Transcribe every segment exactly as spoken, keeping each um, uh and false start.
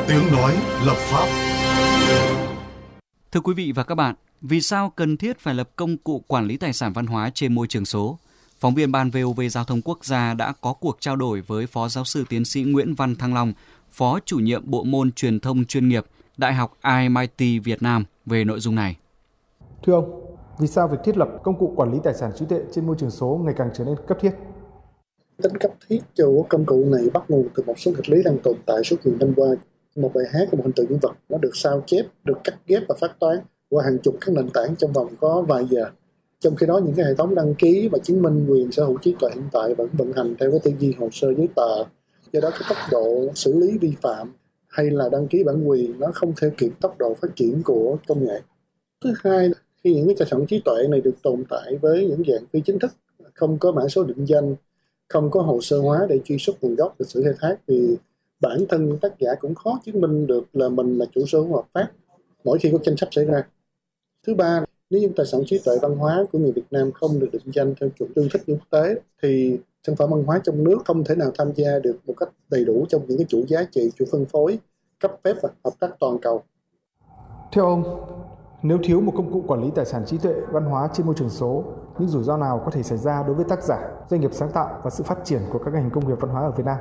Tiếng nói lập pháp. Thưa quý vị và các bạn, vì sao cần thiết phải lập công cụ quản lý tài sản văn hóa trên môi trường số? Phóng viên Ban vê o vê Giao thông Quốc gia đã có cuộc trao đổi với Phó Giáo sư Tiến sĩ Nguyễn Văn Thăng Long, Phó Chủ nhiệm Bộ môn Truyền thông chuyên nghiệp, Đại học i em i tê Việt Nam về nội dung này. Thưa ông, vì sao việc thiết lập công cụ quản lý tài sản trí tuệ trên môi trường số ngày càng trở nên cấp thiết? Tính cấp thiết cho công cụ này bắt nguồn từ một số nghịch lý đang tồn tại suốt nhiều năm qua. Một bài hát của một hình tượng nhân vật nó được sao chép, được cắt ghép và phát toán qua hàng chục các nền tảng trong vòng có vài giờ. Trong khi đó, những cái hệ thống đăng ký và chứng minh quyền sở hữu trí tuệ hiện tại vẫn vận hành theo cái tư duy hồ sơ giấy tờ. Do đó, cái tốc độ xử lý vi phạm hay là đăng ký bản quyền nó không theo kịp tốc độ phát triển của công nghệ. Thứ hai, khi những cái tài sản trí tuệ này được tồn tại với những dạng phi chính thức, không có mã số định danh, không có hồ sơ hóa để truy xuất nguồn gốc lịch sử khai thác, thì bản thân tác giả cũng khó chứng minh được là mình là chủ sở hữu hợp pháp mỗi khi có tranh chấp xảy ra. Thứ ba, nếu những tài sản trí tuệ văn hóa của người Việt Nam không được định danh theo chuẩn tương thích quốc tế, thì sản phẩm văn hóa trong nước không thể nào tham gia được một cách đầy đủ trong những cái chuỗi giá trị, chuỗi phân phối, cấp phép và hợp tác toàn cầu. Theo ông, nếu thiếu một công cụ quản lý tài sản trí tuệ văn hóa trên môi trường số, những rủi ro nào có thể xảy ra đối với tác giả, doanh nghiệp sáng tạo và sự phát triển của các ngành công nghiệp văn hóa ở Việt Nam?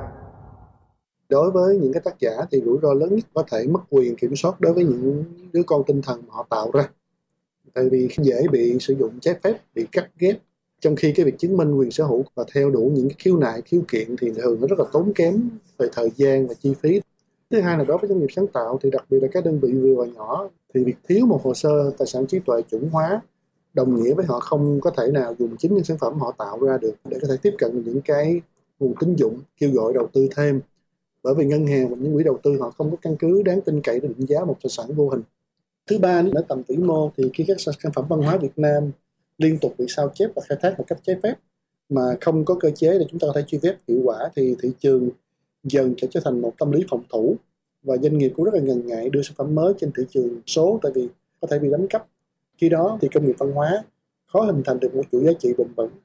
Đối với những cái tác giả thì rủi ro lớn nhất có thể mất quyền kiểm soát đối với những đứa con tinh thần mà họ tạo ra. Tại vì dễ bị sử dụng trái phép, bị cắt ghép, trong khi cái việc chứng minh quyền sở hữu và theo đủ những cái khiếu nại, khiếu kiện thì thường nó rất là tốn kém về thời gian và chi phí. Thứ hai là đối với doanh nghiệp sáng tạo thì đặc biệt là các đơn vị vừa và nhỏ thì việc thiếu một hồ sơ tài sản trí tuệ chuẩn hóa đồng nghĩa với họ không có thể nào dùng chính những sản phẩm họ tạo ra được để có thể tiếp cận những cái nguồn tín dụng, kêu gọi đầu tư thêm. Bởi vì ngân hàng và những quỹ đầu tư họ không có căn cứ đáng tin cậy để định giá một tài sản vô hình. Thứ ba, ở tầm vĩ mô thì khi các sản phẩm văn hóa Việt Nam liên tục bị sao chép và khai thác một cách trái phép mà không có cơ chế để chúng ta có thể truy vết hiệu quả, thì thị trường dần sẽ trở thành một tâm lý phòng thủ và doanh nghiệp cũng rất là ngần ngại đưa sản phẩm mới trên thị trường số, tại vì có thể bị đánh cắp. Khi đó thì công nghiệp văn hóa khó hình thành được một chuỗi giá trị bền vững.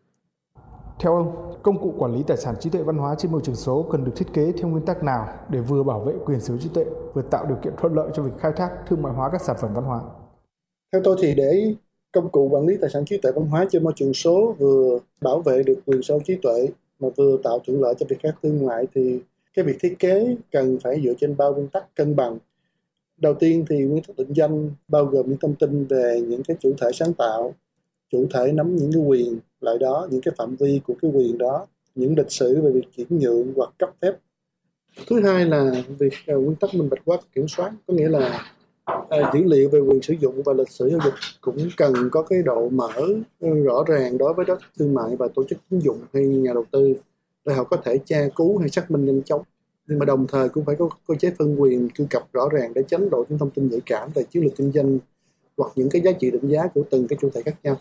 Theo ông, công cụ quản lý tài sản trí tuệ văn hóa trên môi trường số cần được thiết kế theo nguyên tắc nào để vừa bảo vệ quyền sở hữu trí tuệ, vừa tạo điều kiện thuận lợi cho việc khai thác, thương mại hóa các sản phẩm văn hóa? Theo tôi thì để công cụ quản lý tài sản trí tuệ văn hóa trên môi trường số vừa bảo vệ được quyền sở hữu trí tuệ mà vừa tạo thuận lợi cho việc khai thác thương mại, thì cái việc thiết kế cần phải dựa trên ba nguyên tắc cân bằng. Đầu tiên thì nguyên tắc định danh bao gồm những thông tin về những cái chủ thể sáng tạo, chủ thể nắm những cái quyền lại đó, những cái phạm vi của cái quyền đó, những lịch sử về việc chuyển nhượng hoặc cấp phép. Thứ hai là việc uh, nguyên tắc minh bạch hóa kiểm soát, có nghĩa là uh, dữ liệu về quyền sử dụng và lịch sử giao dịch cũng cần có cái độ mở uh, rõ ràng đối với đối tác thương mại và tổ chức tín dụng hay nhà đầu tư để họ có thể tra cứu hay xác minh nhanh chóng. Nhưng mà đồng thời cũng phải có cơ chế phân quyền truy cập rõ ràng để tránh lộ những thông tin nhạy cảm về chiến lược kinh doanh hoặc những cái giá trị định giá của từng cái chủ thể khác nhau.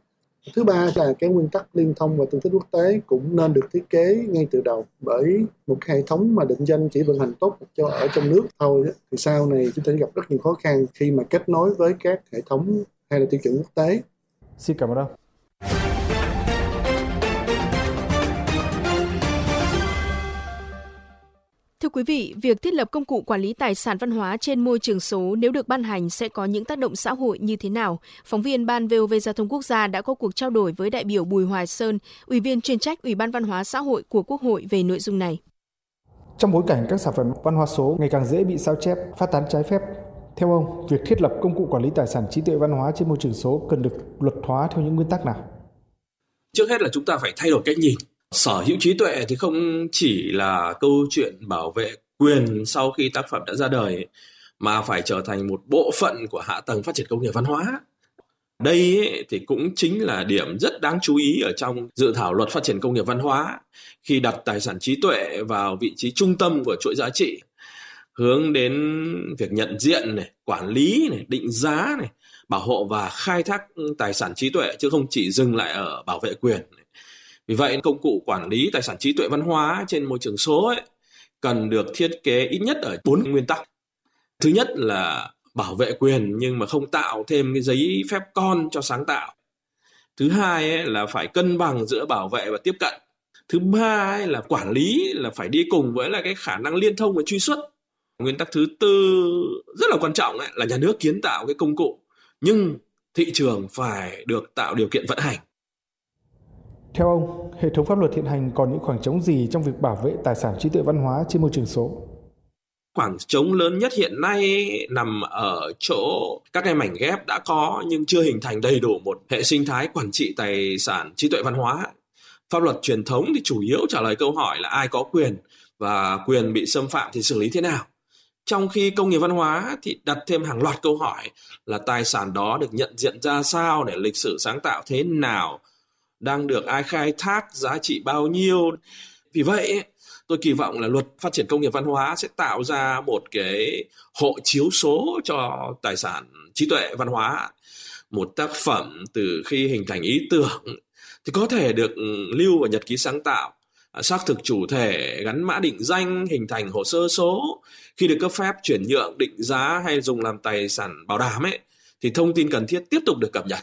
Thứ ba là cái nguyên tắc liên thông và tương thích quốc tế cũng nên được thiết kế ngay từ đầu, bởi một cái hệ thống mà định danh chỉ vận hành tốt cho ở trong nước thôi thì sau này chúng ta sẽ gặp rất nhiều khó khăn khi mà kết nối với các hệ thống hay là tiêu chuẩn quốc tế. Xin cảm ơn ông. Thưa quý vị, việc thiết lập công cụ quản lý tài sản văn hóa trên môi trường số nếu được ban hành sẽ có những tác động xã hội như thế nào? Phóng viên Ban vê o vê Giao thông Quốc gia đã có cuộc trao đổi với đại biểu Bùi Hoài Sơn, Ủy viên chuyên trách Ủy ban Văn hóa xã hội của Quốc hội về nội dung này. Trong bối cảnh các sản phẩm văn hóa số ngày càng dễ bị sao chép, phát tán trái phép, theo ông, việc thiết lập công cụ quản lý tài sản trí tuệ văn hóa trên môi trường số cần được luật hóa theo những nguyên tắc nào? Trước hết là chúng ta phải thay đổi cách nhìn. Sở hữu trí tuệ thì không chỉ là câu chuyện bảo vệ quyền sau khi tác phẩm đã ra đời, mà phải trở thành một bộ phận của hạ tầng phát triển công nghiệp văn hóa. Đây ấy, thì cũng chính là điểm rất đáng chú ý ở trong dự thảo luật phát triển công nghiệp văn hóa, khi đặt tài sản trí tuệ vào vị trí trung tâm của chuỗi giá trị, hướng đến việc nhận diện, này, quản lý, này, định giá, này, bảo hộ và khai thác tài sản trí tuệ, chứ không chỉ dừng lại ở bảo vệ quyền. Vì vậy, công cụ quản lý tài sản trí tuệ văn hóa trên môi trường số ấy, cần được thiết kế ít nhất ở bốn nguyên tắc. Thứ nhất là bảo vệ quyền nhưng mà không tạo thêm cái giấy phép con cho sáng tạo. Thứ hai ấy là phải cân bằng giữa bảo vệ và tiếp cận. Thứ ba ấy là quản lý là phải đi cùng với là cái khả năng liên thông và truy xuất. Nguyên tắc thứ tư rất là quan trọng ấy, là nhà nước kiến tạo cái công cụ, nhưng thị trường phải được tạo điều kiện vận hành. Theo ông, hệ thống pháp luật hiện hành còn những khoảng trống gì trong việc bảo vệ tài sản trí tuệ văn hóa trên môi trường số? Khoảng trống lớn nhất hiện nay nằm ở chỗ các cái mảnh ghép đã có nhưng chưa hình thành đầy đủ một hệ sinh thái quản trị tài sản trí tuệ văn hóa. Pháp luật truyền thống thì chủ yếu trả lời câu hỏi là ai có quyền và quyền bị xâm phạm thì xử lý thế nào. Trong khi công nghiệp văn hóa thì đặt thêm hàng loạt câu hỏi là tài sản đó được nhận diện ra sao, để lịch sử sáng tạo thế nào, đang được ai khai thác, giá trị bao nhiêu. Vì vậy, tôi kỳ vọng là luật phát triển công nghiệp văn hóa sẽ tạo ra một cái hộ chiếu số cho tài sản trí tuệ văn hóa. Một tác phẩm từ khi hình thành ý tưởng thì có thể được lưu vào nhật ký sáng tạo, xác thực chủ thể, gắn mã định danh, hình thành hồ sơ số. Khi được cấp phép chuyển nhượng, định giá hay dùng làm tài sản bảo đảm ấy, thì thông tin cần thiết tiếp tục được cập nhật.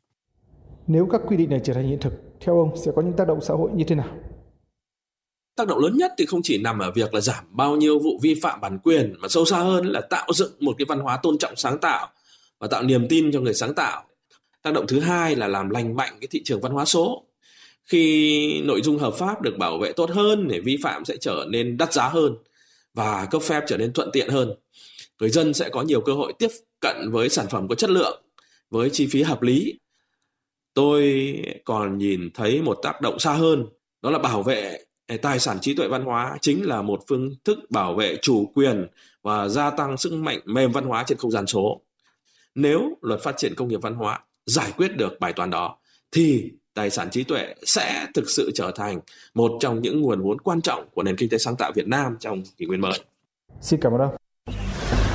Nếu các quy định này trở thành hiện thực, theo ông sẽ có những tác động xã hội như thế nào? Tác động lớn nhất thì không chỉ nằm ở việc là giảm bao nhiêu vụ vi phạm bản quyền, mà sâu xa hơn là tạo dựng một cái văn hóa tôn trọng sáng tạo và tạo niềm tin cho người sáng tạo. Tác động thứ hai là làm lành mạnh cái thị trường văn hóa số. Khi nội dung hợp pháp được bảo vệ tốt hơn thì vi phạm sẽ trở nên đắt giá hơn và cấp phép trở nên thuận tiện hơn. Người dân sẽ có nhiều cơ hội tiếp cận với sản phẩm có chất lượng, với chi phí hợp lý. Tôi còn nhìn thấy một tác động xa hơn, đó là bảo vệ tài sản trí tuệ văn hóa chính là một phương thức bảo vệ chủ quyền và gia tăng sức mạnh mềm văn hóa trên không gian số. Nếu luật phát triển công nghiệp văn hóa giải quyết được bài toán đó, thì tài sản trí tuệ sẽ thực sự trở thành một trong những nguồn vốn quan trọng của nền kinh tế sáng tạo Việt Nam trong kỷ nguyên mới. Xin cảm ơn ông.